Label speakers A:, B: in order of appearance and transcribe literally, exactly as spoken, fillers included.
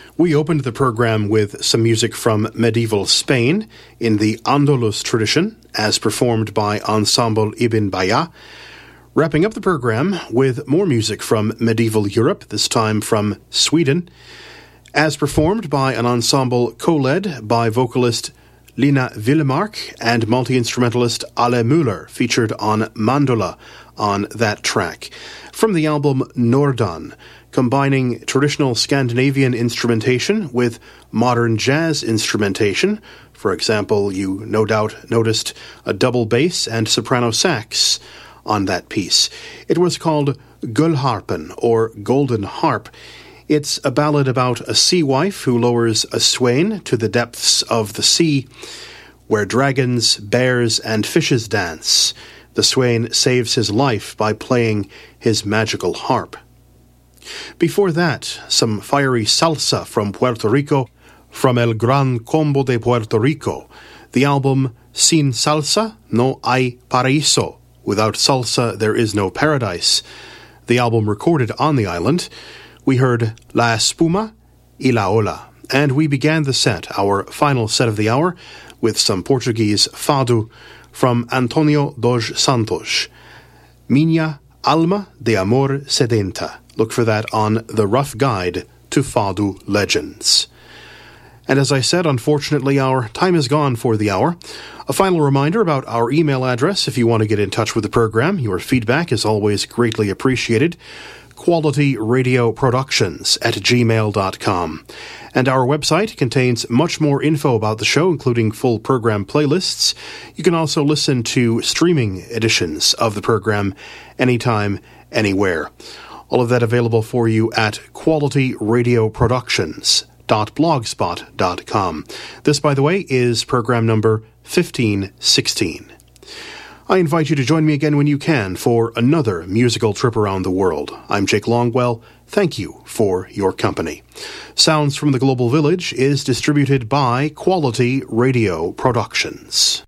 A: We opened the program with some music from medieval Spain in the Andalus tradition, as performed by Ensemble Ibn Baya. Wrapping up the program with more music from medieval Europe, this time from Sweden, as performed by an ensemble co-led by vocalist Lina Willemark and multi-instrumentalist Ale Müller, featured on Mandula on that track. From the album Nordan, combining traditional Scandinavian instrumentation with modern jazz instrumentation. For example, you no doubt noticed a double bass and soprano sax on that piece. It was called Gullharpen, or Golden Harp. It's a ballad about a sea wife who lowers a swain to the depths of the sea, where dragons, bears, and fishes dance. The swain saves his life by playing his magical harp. Before that, some fiery salsa from Puerto Rico, from El Gran Combo de Puerto Rico, the album Sin Salsa No Hay Paraíso. Without salsa, there is no paradise. The album recorded on the island. We heard La Espuma y La Ola, and we began the set, our final set of the hour, with some Portuguese fado from Antonio dos Santos. Minha Alma de Amor Sedenta. Look for that on The Rough Guide to Fado Legends. And as I said, unfortunately, our time is gone for the hour. A final reminder about our email address if you want to get in touch with the program. Your feedback is always greatly appreciated. Quality Radio Productions at gmail dot com. And our website contains much more info about the show, including full program playlists. You can also listen to streaming editions of the program anytime, anywhere. All of that available for you at quality radio productions dot blogspot dot com. This, by the way, is program number fifteen sixteen. I invite you to join me again when you can for another musical trip around the world. I'm Jake Longwell. Thank you for your company. Sounds from the Global Village is distributed by Quality Radio Productions.